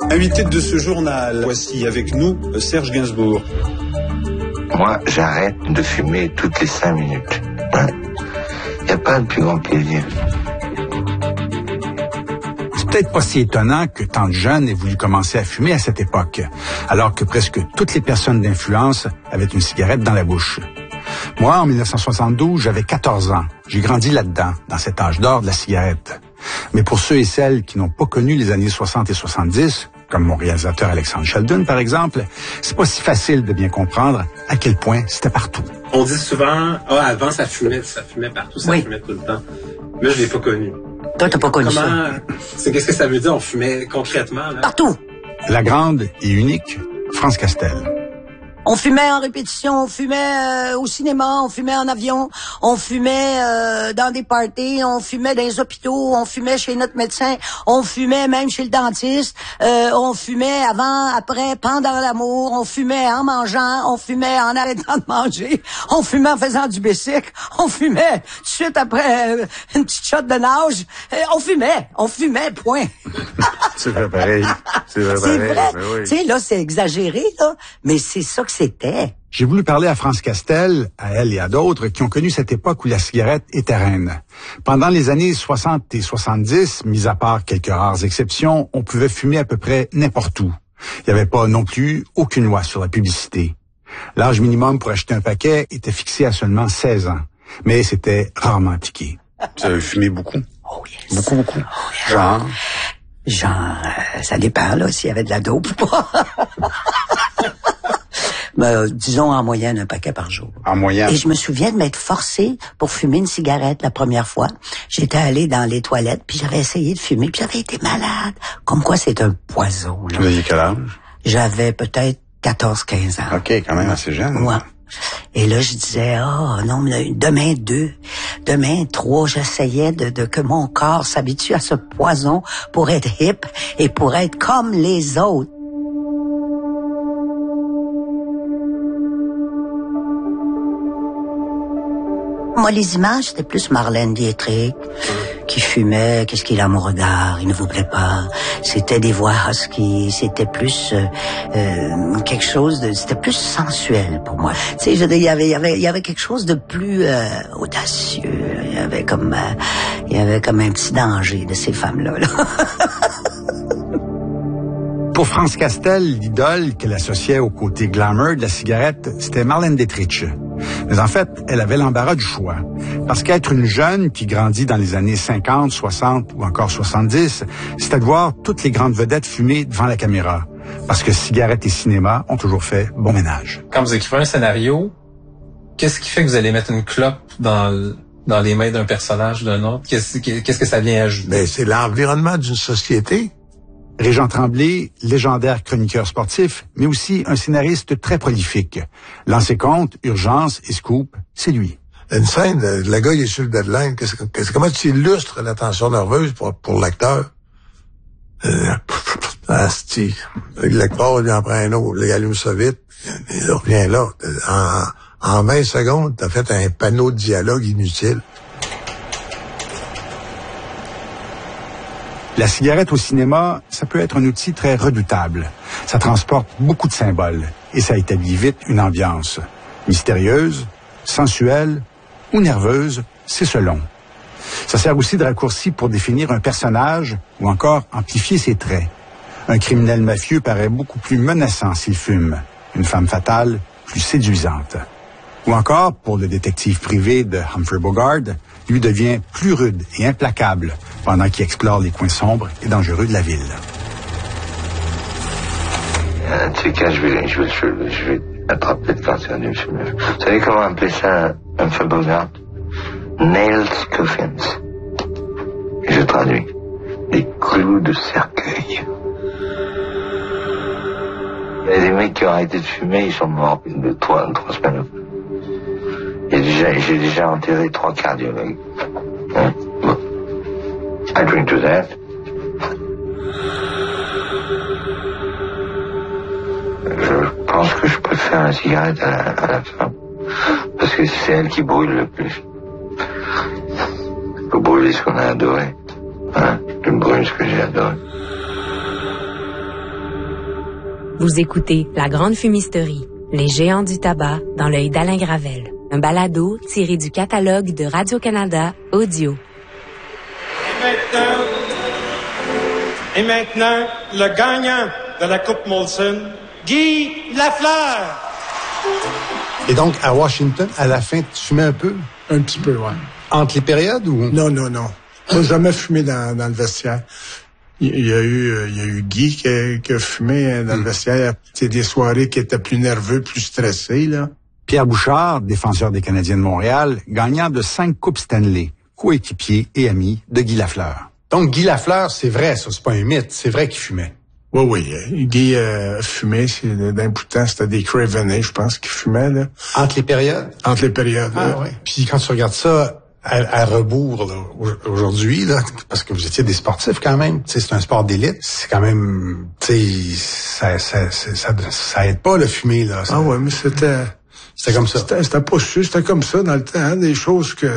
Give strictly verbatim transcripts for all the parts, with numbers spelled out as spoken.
Invité de ce journal, voici avec nous Serge Gainsbourg. Moi, j'arrête de fumer toutes les cinq minutes. Il hein? n'y a pas de plus grand plaisir. C'est peut-être pas si étonnant que tant de jeunes aient voulu commencer à fumer à cette époque, alors que presque toutes les personnes d'influence avaient une cigarette dans la bouche. Moi, en dix-neuf cent soixante-douze, j'avais quatorze ans. J'ai grandi là-dedans, dans cet âge d'or de la cigarette. Mais pour ceux et celles qui n'ont pas connu les années soixante et soixante-dix, comme mon réalisateur Alexandre Sheldon, par exemple, c'est pas si facile de bien comprendre à quel point c'était partout. On dit souvent, ah, avant, ça fumait, ça fumait partout, ça oui. fumait tout le temps. Mais je l'ai pas connu. Toi, t'as pas connu Comment, ça. C'est, qu'est-ce que ça veut dire, on fumait concrètement, là? Partout. La grande et unique France Castel. On fumait en répétition, on fumait euh, au cinéma, on fumait en avion, on fumait euh, dans des parties, on fumait dans les hôpitaux, on fumait chez notre médecin, on fumait même chez le dentiste, euh, on fumait avant, après, pendant l'amour, on fumait en mangeant, on fumait en arrêtant de manger, on fumait en faisant du bicycle, on fumait tout de suite après euh, une petite shot de nage, euh, on fumait, on fumait, point. C'est vrai pareil. C'est vrai c'est pareil. vrai. Oui. Tu sais, là, c'est exagéré, là, mais c'est ça que c'était. J'ai voulu parler à France Castel, à elle et à d'autres qui ont connu cette époque où la cigarette était reine. Pendant les années soixante et soixante-dix, mis à part quelques rares exceptions, on pouvait fumer à peu près n'importe où. Il n'y avait pas non plus aucune loi sur la publicité. L'âge minimum pour acheter un paquet était fixé à seulement seize ans, mais c'était rarement appliqué. Tu avais fumé beaucoup? Oh yes. Beaucoup, beaucoup. Oh, yes. Genre? Genre, euh, ça dépend, là, s'il y avait de la dope ou pas. Mais, euh, disons en moyenne un paquet par jour. En moyenne. Et je me souviens de m'être forcée pour fumer une cigarette la première fois. J'étais allée dans les toilettes, puis j'avais essayé de fumer, puis j'avais été malade. Comme quoi c'est un poison, là. Vous aviez quel âge? J'avais peut-être quatorze quinze ans. OK, quand même assez jeune. Ouais. Et là, je disais, oh non, mais demain deux, demain trois, j'essayais de, de que mon corps s'habitue à ce poison pour être hip et pour être comme les autres. Moi, les images, c'était plus Marlène Dietrich qui fumait, qu'est-ce qu'il a mon regard, il ne vous plaît pas. C'était des voix husky, c'était plus euh, euh, quelque chose de, c'était plus sensuel pour moi. Tu sais, je veux dire, il y avait, il y avait, il y avait quelque chose de plus euh, audacieux. Il y avait comme, euh, il y avait comme un petit danger de ces femmes-là. Là. Pour France Castel, l'idole qu'elle associait au côté glamour de la cigarette, c'était Marlène Dietrich. Mais en fait, elle avait l'embarras du choix. Parce qu'être une jeune qui grandit dans les années cinquante, soixante ou encore soixante-dix, c'était de voir toutes les grandes vedettes fumer devant la caméra. Parce que cigarette et cinéma ont toujours fait bon ménage. Quand vous écrivez un scénario, qu'est-ce qui fait que vous allez mettre une clope dans, dans les mains d'un personnage ou d'un autre? Qu'est-ce, qu'est-ce que ça vient ajouter? Ben, c'est l'environnement d'une société. Régent Tremblay, légendaire chroniqueur sportif, mais aussi un scénariste très prolifique. Lancez compte, Urgence et Scoop, c'est lui. Une scène, le gars il est sur le deadline. Qu'est-ce, qu'est-ce, comment tu illustres la tension nerveuse pour, pour l'acteur? Euh, asti. L'acteur, il en prend un autre, il allume ça vite, il revient là. En, en vingt secondes, t'as fait un panneau de dialogue inutile. La cigarette au cinéma, ça peut être un outil très redoutable. Ça transporte beaucoup de symboles et ça établit vite une ambiance. Mystérieuse, sensuelle ou nerveuse, c'est selon. Ça sert aussi de raccourci pour définir un personnage ou encore amplifier ses traits. Un criminel mafieux paraît beaucoup plus menaçant s'il fume. Une femme fatale, plus séduisante. Ou encore, pour le détective privé de Humphrey Bogart, lui devient plus rude et implacable pendant qu'il explore les coins sombres et dangereux de la ville. Un de ces cas, je vais, je vais, je vais, je vais attraper de partir du film. Vous savez comment appeler ça, Humphrey Bogart? Nails coffins. Et je traduis. Des clous de cercueil. Il y a des mecs qui ont arrêté de fumer, ils sont morts de trois, trois semaines. J'ai déjà, j'ai déjà enterré trois cardiologues. Hein? Bon. I drink to that. Je pense que je préfère la cigarette à la, à la femme. Parce que c'est elle qui brûle le plus. Il faut brûler ce qu'on a adoré. Hein? Je brûle ce que j'ai adoré. Vous écoutez La Grande Fumisterie, les géants du tabac dans l'œil d'Alain Gravel. Un balado tiré du catalogue de Radio-Canada Audio. Et maintenant, et maintenant, le gagnant de la Coupe Molson, Guy Lafleur. Et donc, à Washington, à la fin, tu fumais un peu? Un petit peu, ouais. Entre les périodes ou? Non, non, non. Moi, j'ai jamais fumé dans, dans le vestiaire. Il y a eu, il y a eu Guy qui a, qui a fumé dans le vestiaire. C'est des soirées qui étaient plus nerveux, plus stressés, là. Pierre Bouchard, défenseur des Canadiens de Montréal, gagnant de cinq Coupes Stanley, coéquipier et ami de Guy Lafleur. Donc, Guy Lafleur, c'est vrai, ça, c'est pas un mythe, c'est vrai qu'il fumait. Oui, oui. Guy euh, fumait, c'est, d'un bout de temps, c'était des Cravenets, je pense, qu'il fumait, là. Entre les périodes? Entre les périodes, Ah, là. ouais. Puis quand tu regardes ça à, à rebours, là, aujourd'hui, là, parce que vous étiez des sportifs quand même, tu sais, c'est un sport d'élite, c'est quand même, tu sais, ça, ça, ça, ça, ça aide pas, le fumer, là. Ça, Ah ouais, mais c'était... C'était comme ça. C'était, c'était pas sûr, c'était comme ça dans le temps, hein, des choses que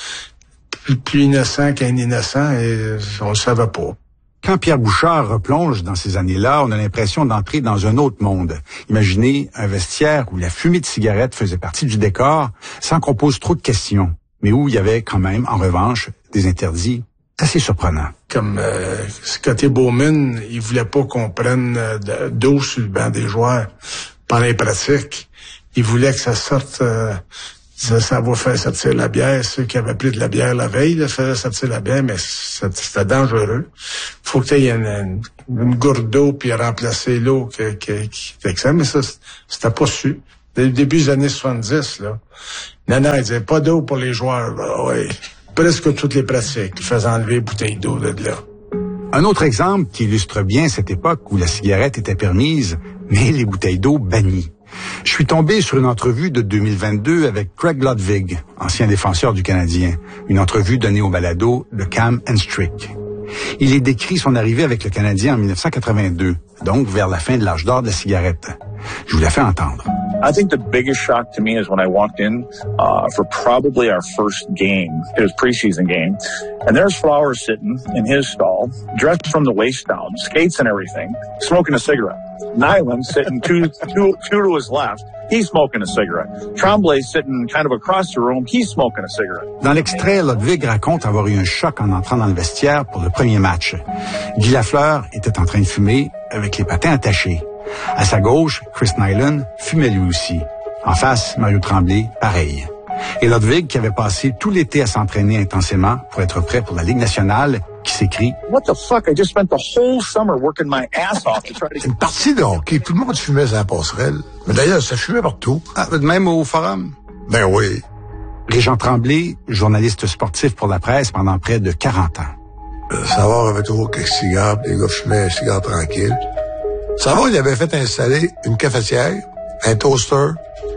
plus, plus innocent qu'un innocent, et on le savait pas. Quand Pierre Bouchard replonge dans ces années-là, on a l'impression d'entrer dans un autre monde. Imaginez un vestiaire où la fumée de cigarette faisait partie du décor, sans qu'on pose trop de questions, mais où il y avait quand même, en revanche, des interdits assez surprenants. Comme euh, Scotty Bowman, il voulait pas qu'on prenne euh, d'eau sur le banc des joueurs pendant les pratiques. Il voulait que ça sorte, euh, ça, ça va faire sortir la bière. Ceux qui avaient pris de la bière la veille, là, faisaient sortir la bière, mais c'était dangereux. Faut que tu aies une, une, une gourde d'eau puis remplacer l'eau que, que, qui fait que ça, mais ça, c'était pas su. Dès le début des années soixante-dix, là. Non, non, il disait pas d'eau pour les joueurs. Là, ouais. Presque toutes les pratiques. Ils faisaient enlever les bouteilles d'eau de là. Un autre exemple qui illustre bien cette époque où la cigarette était permise, mais les bouteilles d'eau bannies. Je suis tombé sur une entrevue de deux mille vingt-deux avec Craig Ludwig, ancien défenseur du Canadien, une entrevue donnée au balado de Cam and Strick. Il y décrit son arrivée avec le Canadien en dix-neuf cent quatre-vingt-deux, donc vers la fin de l'âge d'or de la cigarette. Je vous la fais entendre. I think the biggest shock to me is when I walked in uh, for probably our first game. It was preseason game. And there's Flowers sitting in his stall, dressed from the waist down, skates and everything, smoking a cigarette. Nyland sitting two, two, two to his left, he's smoking a cigarette. Tremblay sitting kind of across the room, he's smoking a cigarette. Dans l'extrait, Ludwig raconte avoir eu un choc en entrant dans le vestiaire pour le premier match. Guy Lafleur était en train de fumer avec les patins attachés. À sa gauche, Chris Nyland fumait lui aussi. En face, Mario Tremblay, pareil. Et Ludwig, qui avait passé tout l'été à s'entraîner intensément pour être prêt pour la Ligue nationale, qui s'écrit « What the fuck? I just spent the whole summer working my ass off to try to... » C'est une partie de hockey. Tout le monde fumait sur la passerelle. Mais d'ailleurs, ça fumait partout. Ah, même au forum? Ben oui. Régent Tremblay, journaliste sportif pour la presse pendant près de quarante ans. Euh, Savard avait toujours quelques cigares, les gars fumaient un cigare tranquille. Savard, il avait fait installer une cafetière, un toaster,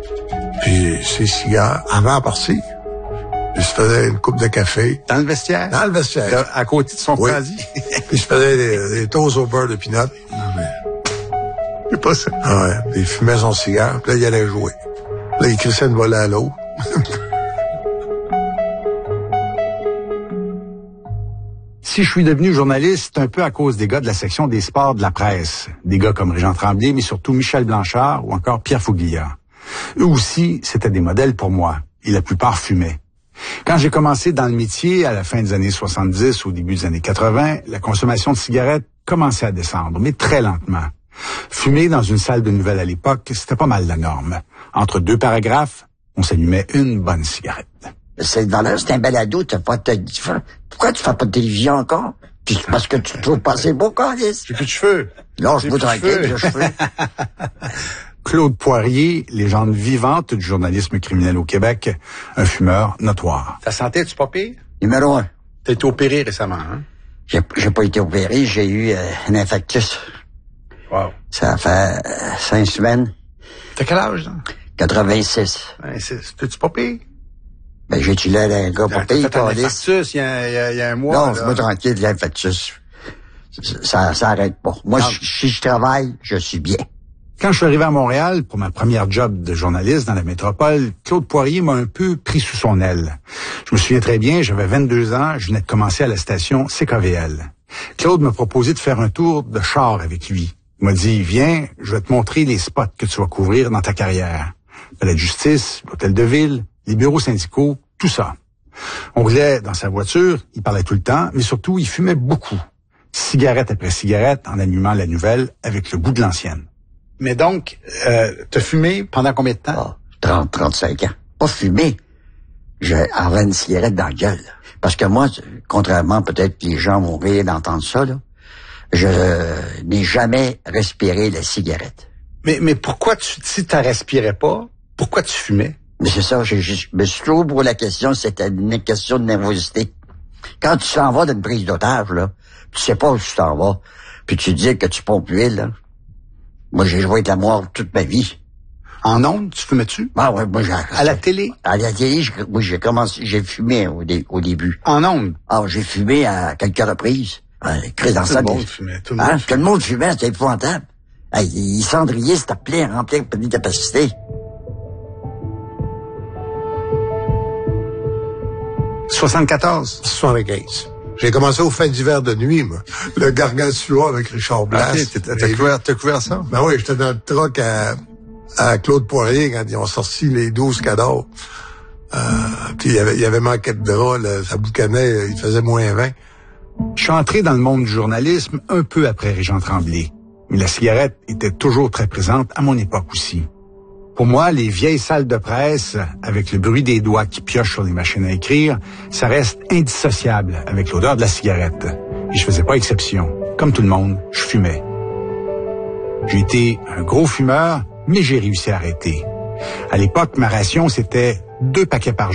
puis ses cigares avant à partir. Puis il se faisait une coupe de café. Dans le vestiaire? Dans le vestiaire. À côté de son oui. quasi. Puis il se faisait des, des toasts au beurre de pinot. C'est pas ça. Ah ouais. Puis il fumait son cigare, puis là, il allait jouer. Là, il crissait une volée à l'eau. Si je suis devenu journaliste, c'est un peu à cause des gars de la section des sports de la presse. Des gars comme Régent Tremblay, mais surtout Michel Blanchard ou encore Pierre Fouglia. Eux aussi, c'était des modèles pour moi. Et la plupart fumaient. Quand j'ai commencé dans le métier, à la fin des années soixante-dix, au début des années quatre-vingts, la consommation de cigarettes commençait à descendre, mais très lentement. Fumer dans une salle de nouvelles à l'époque, c'était pas mal la norme. Entre deux paragraphes, on s'allumait une bonne cigarette. C'est valeur, c'est un balado, t'as pas de... Pourquoi tu fais pas de télévision encore? Puis c'est parce que tu te trouves pas assez beau, Carlis. J'ai plus de cheveux. Lâche-moi tranquille, j'ai cheveux. Claude Poirier, légende vivante du journalisme criminel au Québec, un fumeur notoire. Ta santé, es-tu pas pire? Numéro un. T'as été opéré récemment, hein? J'ai, j'ai pas été opéré, j'ai eu euh, un infarctus. Wow. Ça fait euh, cinq semaines. T'as quel âge, là? quatre-vingt-six. vingt-six. T'es-tu pas pire? Ben, j'ai tué un gars pas pire, T'as un infarctus il y a, il y a, il y a un mois. Non, c'est pas tranquille, l'infarctus. Ça, ça arrête pas. Moi, si, si je travaille, je suis bien. Quand je suis arrivé à Montréal pour ma première job de journaliste dans la métropole, Claude Poirier m'a un peu pris sous son aile. Je me souviens très bien, j'avais vingt-deux ans, je venais de commencer à la station C K V L. Claude m'a proposé de faire un tour de char avec lui. Il m'a dit, viens, je vais te montrer les spots que tu vas couvrir dans ta carrière. La justice, l'hôtel de ville, les bureaux syndicaux, tout ça. On roulait dans sa voiture, il parlait tout le temps, mais surtout, il fumait beaucoup. Cigarette après cigarette, en allumant la nouvelle avec le goût de l'ancienne. Mais donc, euh, t'as fumé pendant combien de temps? Ah, trente, trente-cinq ans. Pas fumé. J'ai avais une cigarette dans la gueule. Parce que moi, contrairement, peut-être que les gens vont rire d'entendre ça, là, je n'ai jamais respiré la cigarette. Mais, mais pourquoi tu, si t'en respirais pas, pourquoi tu fumais? Mais c'est ça, je, je me suis toujours posé la question, c'était une question de nervosité. Quand tu t'en vas d'une prise d'otage, là, tu sais pas où tu t'en vas, puis tu dis que tu pompes l'huile, là. Moi, j'ai joué avec la mort toute ma vie. En ondes, tu fumais-tu? Ah ouais, moi j'ai... À la télé? À la télé, j'ai, moi j'ai commencé, j'ai fumé au, dé, au début. En ondes? Ah, j'ai fumé à quelques reprises. Ah, dans tout, ça, le des... fumait, tout le hein? monde fumait. Tout le monde fumait, c'était épouvantable. Ah, les cendriers, c'était plein, rempli de capacité. soixante-quatorze? soixante-quinze. J'ai commencé aux fêtes d'hiver de nuit, moi. Le Gargantua avec Richard Blas. Okay, t'as, t'as, couvert, t'as couvert ça? Ben oui, j'étais dans le truck à, à Claude Poirier quand ils ont sorti les douze cadavres. Euh, puis il y avait, il y avait manqué de drap, là, ça boucanait, il faisait moins vingt. Je suis entré dans le monde du journalisme un peu après Régent Tremblay. Mais la cigarette était toujours très présente à mon époque aussi. Pour moi, les vieilles salles de presse, avec le bruit des doigts qui piochent sur les machines à écrire, ça reste indissociable avec l'odeur de la cigarette. Et je faisais pas exception. Comme tout le monde, je fumais. J'ai été un gros fumeur, mais j'ai réussi à arrêter. À l'époque, ma ration, c'était deux paquets par jour.